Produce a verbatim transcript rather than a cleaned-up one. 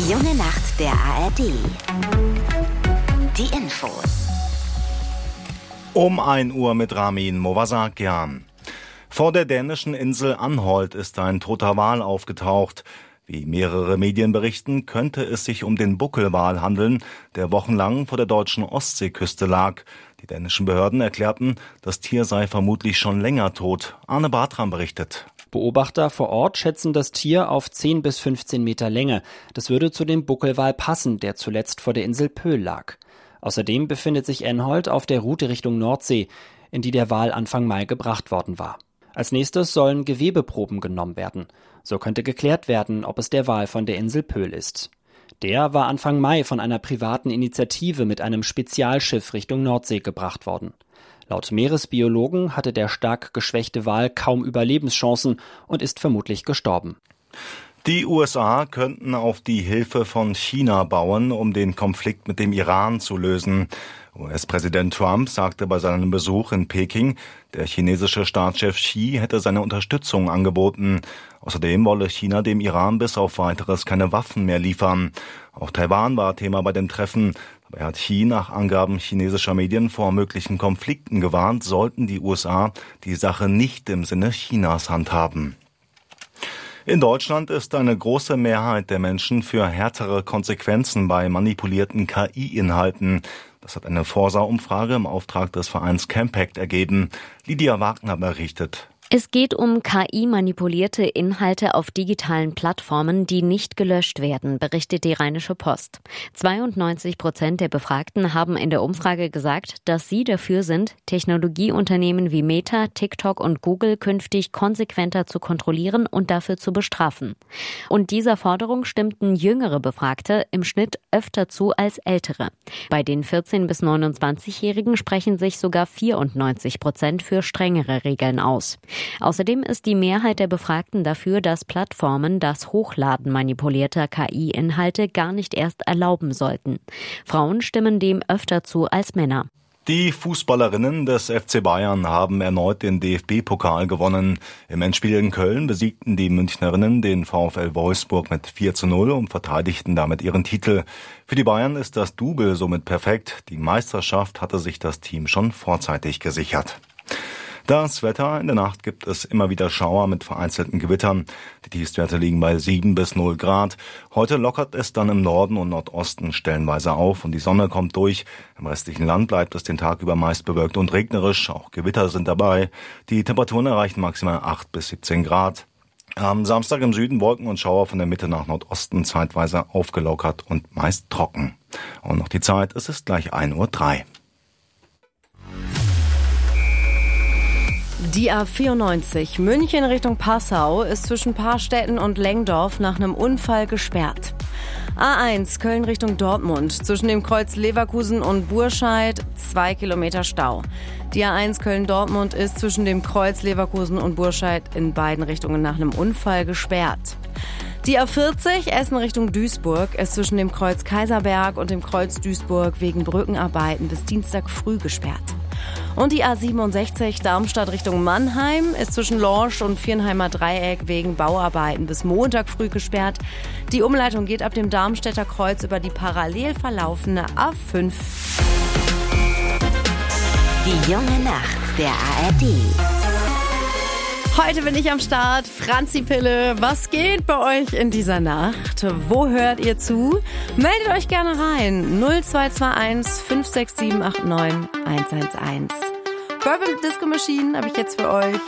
Die junge Nacht der A R D. Die Infos. Um ein Uhr mit Ramin Movasakian. Vor der dänischen Insel Anholt ist ein toter Wal aufgetaucht. Wie mehrere Medien berichten, könnte es sich um den Buckelwal handeln, der wochenlang vor der deutschen Ostseeküste lag. Die dänischen Behörden erklärten, das Tier sei vermutlich schon länger tot. Arne Bartram berichtet. Beobachter vor Ort schätzen das Tier auf zehn bis fünfzehn Meter Länge. Das würde zu dem Buckelwal passen, der zuletzt vor der Insel Pöhl lag. Außerdem befindet sich Anholt auf der Route Richtung Nordsee, in die der Wal Anfang Mai gebracht worden war. Als nächstes sollen Gewebeproben genommen werden. So könnte geklärt werden, ob es der Wal von der Insel Pöhl ist. Der war Anfang Mai von einer privaten Initiative mit einem Spezialschiff Richtung Nordsee gebracht worden. Laut Meeresbiologen hatte der stark geschwächte Wal kaum Überlebenschancen und ist vermutlich gestorben. Die U S A könnten auf die Hilfe von China bauen, um den Konflikt mit dem Iran zu lösen. U S-Präsident Trump sagte bei seinem Besuch in Peking, der chinesische Staatschef Xi hätte seine Unterstützung angeboten. Außerdem wolle China dem Iran bis auf Weiteres keine Waffen mehr liefern. Auch Taiwan war Thema bei dem Treffen. Dabei hat Xi nach Angaben chinesischer Medien vor möglichen Konflikten gewarnt, sollten die U S A die Sache nicht im Sinne Chinas handhaben. In Deutschland ist eine große Mehrheit der Menschen für härtere Konsequenzen bei manipulierten K I-Inhalten. Das hat eine Forsa-Umfrage im Auftrag des Vereins Campact ergeben. Lydia Wagner berichtet. Es geht um K I-manipulierte Inhalte auf digitalen Plattformen, die nicht gelöscht werden, berichtet die Rheinische Post. zweiundneunzig Prozent der Befragten haben in der Umfrage gesagt, dass sie dafür sind, Technologieunternehmen wie Meta, TikTok und Google künftig konsequenter zu kontrollieren und dafür zu bestrafen. Und dieser Forderung stimmten jüngere Befragte im Schnitt öfter zu als ältere. Bei den vierzehn- bis neunundzwanzigjährigen sprechen sich sogar vierundneunzig Prozent für strengere Regeln aus. Außerdem ist die Mehrheit der Befragten dafür, dass Plattformen das Hochladen manipulierter K I-Inhalte gar nicht erst erlauben sollten. Frauen stimmen dem öfter zu als Männer. Die Fußballerinnen des F C Bayern haben erneut den D F B-Pokal gewonnen. Im Endspiel in Köln besiegten die Münchnerinnen den VfL Wolfsburg mit vier zu null und verteidigten damit ihren Titel. Für die Bayern ist das Double somit perfekt. Die Meisterschaft hatte sich das Team schon vorzeitig gesichert. Das Wetter: In der Nacht gibt es immer wieder Schauer mit vereinzelten Gewittern. Die Tiefstwerte liegen bei sieben bis null Grad. Heute lockert es dann im Norden und Nordosten stellenweise auf und die Sonne kommt durch. Im restlichen Land bleibt es den Tag über meist bewölkt und regnerisch. Auch Gewitter sind dabei. Die Temperaturen erreichen maximal acht bis siebzehn Grad. Am Samstag im Süden Wolken und Schauer von der Mitte nach Nordosten zeitweise aufgelockert und meist trocken. Und noch die Zeit: Es ist gleich ein Uhr drei. Die A vierundneunzig München Richtung Passau ist zwischen Paarstetten und Lengdorf nach einem Unfall gesperrt. A eins Köln Richtung Dortmund zwischen dem Kreuz Leverkusen und Burscheid zwei Kilometer Stau. Die A eins Köln-Dortmund ist zwischen dem Kreuz Leverkusen und Burscheid in beiden Richtungen nach einem Unfall gesperrt. Die A vierzig Essen Richtung Duisburg ist zwischen dem Kreuz Kaiserberg und dem Kreuz Duisburg wegen Brückenarbeiten bis Dienstag früh gesperrt. Und die A siebenundsechzig Darmstadt Richtung Mannheim ist zwischen Lorsch und Viernheimer Dreieck wegen Bauarbeiten bis Montag früh gesperrt. Die Umleitung geht ab dem Darmstädter Kreuz über die parallel verlaufende A fünf. Die junge Nacht der A R D. Heute bin ich am Start. Franzi Pille, was geht bei euch in dieser Nacht? Wo hört ihr zu? Meldet euch gerne rein. null zwei zwei eins fünf sechs sieben acht neun eins eins eins. Purple Disco Machine habe ich jetzt für euch.